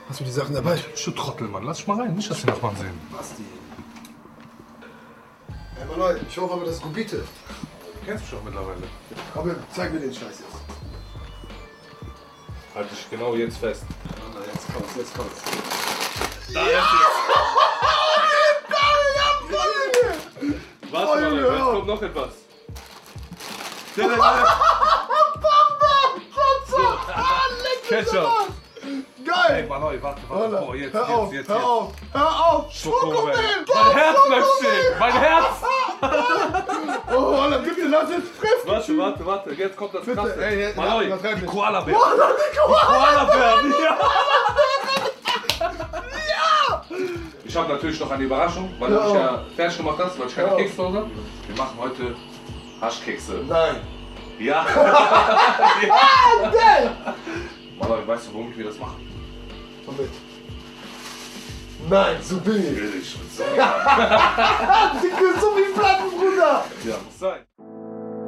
Hast du die Sachen dabei? Du Trottel, Mann. Lass dich mal rein. Nicht, dass die Nachbarn sehen. Basti. Hey, Mann, ich hoffe aber, das ist Gubite. Du kennst mich doch mittlerweile. Komm, zeig mir den Scheiß jetzt. Halt dich genau jetzt fest. Jetzt kommt's. Da ist es. Warte mal, jetzt kommt noch etwas. Ketchup. Geil! Ey, Manoi, warte. Oh, jetzt. Hör auf! Schokomel! Mein Herz bleibt stehen! Mein Herz! Oh, Alter, bitte lass es fressen! Warte. Jetzt kommt das Bitte, Krasse. ey, Manoi, übertreib die nicht. Koala-Bären. Koala-Bären, ja! Ich habe natürlich noch eine Überraschung, weil du mich ja fertig gemacht hast, weil ich keine Kekse habe. Wir machen heute Haschkekse. Nein! Ja! Geil! Manoi, weißt du, warum wir das machen? Komm mit. Nein, so bin ich. Will ich. So. So